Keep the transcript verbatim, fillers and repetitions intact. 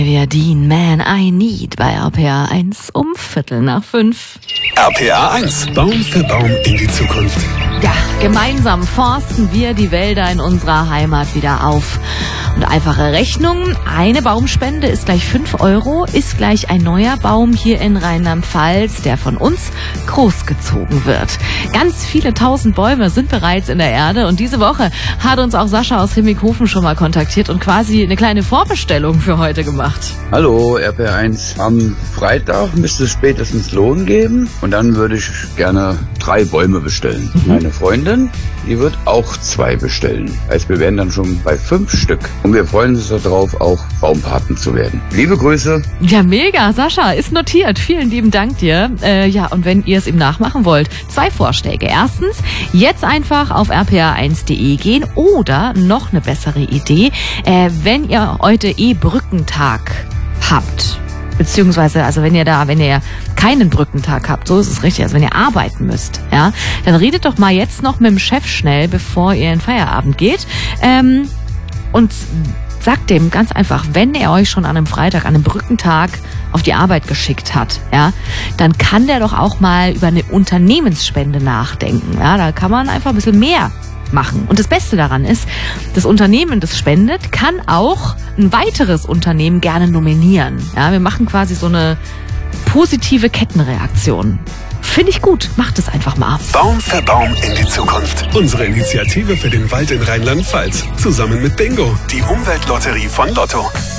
Wir Dean Man I Need bei R P R eins um Viertel nach fünf. R P R eins, Baum für Baum in die Zukunft. Ja, gemeinsam forsten wir die Wälder in unserer Heimat wieder auf. Und einfache Rechnung, eine Baumspende ist gleich fünf Euro, ist gleich ein neuer Baum hier in Rheinland-Pfalz, der von uns großgezogen wird. Ganz viele tausend Bäume sind bereits in der Erde und diese Woche hat uns auch Sascha aus Himmighofen schon mal kontaktiert und quasi eine kleine Vorbestellung für heute gemacht. Hallo R P R eins, am Freitag müsste es spätestens Lohn geben und dann würde ich gerne drei Bäume bestellen. Mhm. Meine Freundin, die wird auch zwei bestellen. Also wir wären dann schon bei fünf Stück. Und wir freuen uns darauf, auch Baumpaten zu werden. Liebe Grüße. Ja, mega. Sascha, ist notiert. Vielen lieben Dank dir. Äh, ja, und wenn ihr es ihm nachmachen wollt, zwei Vorschläge. Erstens, jetzt einfach auf r p r eins punkt d e gehen oder noch eine bessere Idee, äh, wenn ihr heute eh Brückentag habt. Beziehungsweise, also wenn ihr da, wenn ihr keinen Brückentag habt, so ist es richtig, also wenn ihr arbeiten müsst, ja, dann redet doch mal jetzt noch mit dem Chef schnell, bevor ihr in Feierabend geht, ähm, und sagt dem ganz einfach, wenn er euch schon an einem Freitag, an einem Brückentag auf die Arbeit geschickt hat, ja, dann kann der doch auch mal über eine Unternehmensspende nachdenken, ja, da kann man einfach ein bisschen mehr machen. Und das Beste daran ist, das Unternehmen, das spendet, kann auch ein weiteres Unternehmen gerne nominieren. Ja, wir machen quasi so eine positive Kettenreaktion. Finde ich gut. Macht es einfach mal. Baum für Baum in die Zukunft. Unsere Initiative für den Wald in Rheinland-Pfalz. Zusammen mit Bingo, die Umweltlotterie von Lotto.